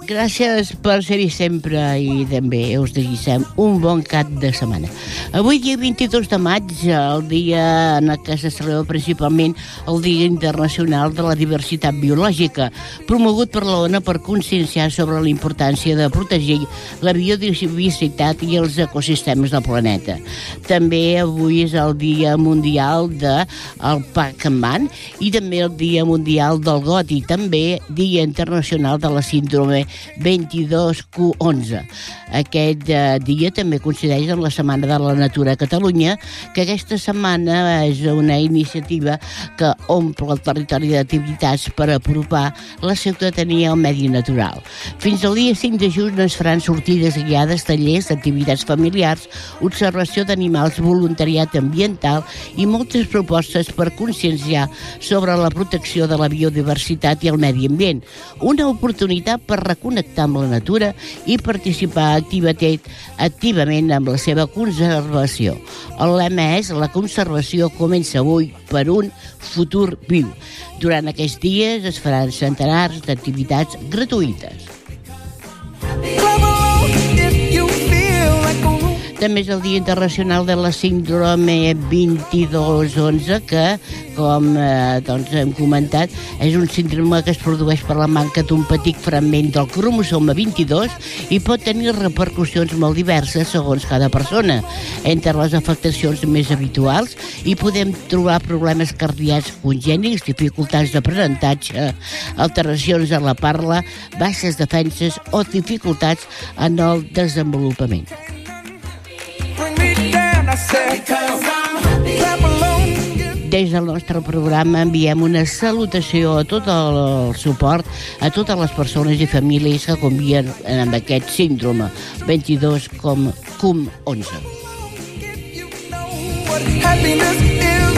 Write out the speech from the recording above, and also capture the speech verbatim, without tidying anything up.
Gràcies per ser-hi sempre i també us desitgem un bon cap de setmana. Avui, dia vint-i-dos de maig, el dia en què se celebra principalment el Dia Internacional de la Diversitat Biològica, promogut per l'ONU per conscienciar sobre la importància de protegir la biodiversitat i els ecosistemes del planeta. També avui és el Dia Mundial del Pac-Man i també el Dia Mundial del Got i també Dia Internacional de la Síndrome vint-i-dos Q onze. Aquest eh, dia també coincideix amb la Setmana de la Natura a Catalunya, que aquesta setmana és una iniciativa que omple el territori d'activitats per apropar la ciutadania al medi natural. Fins al dia cinc de juny es faran sortides guiades, tallers, activitats familiars, observació d'animals, voluntariat ambiental i moltes propostes per conscienciar sobre la protecció de la biodiversitat i el medi ambient. Una oportunitat per reconnectar amb la natura i participar activitat, activament amb la seva conservació. El lema és la conservació comença avui per un futur viu. Durant aquests dies es faran centenars d'activitats gratuïtes. També és el Dia Internacional de la Síndrome vint-i-dos onze, que, com eh, doncs hem comentat, és un síndrome que es produeix per la manca d'un petit fragment del cromosoma vint-i-dos i pot tenir repercussions molt diverses segons cada persona. Entre les afectacions més habituals hi podem trobar problemes cardíacs congènits, dificultats d'aprenentatge, alteracions en la parla, baixes defenses o dificultats en el desenvolupament. Des del nostre programa enviem una salutació a tot el suport a totes les persones i famílies que conviuen amb aquest síndrome vint-i-dos Q onze.